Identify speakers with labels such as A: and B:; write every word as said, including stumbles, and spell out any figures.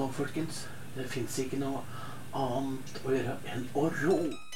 A: folkens. Det finnes ikke noe annet å gjøre enn å ro.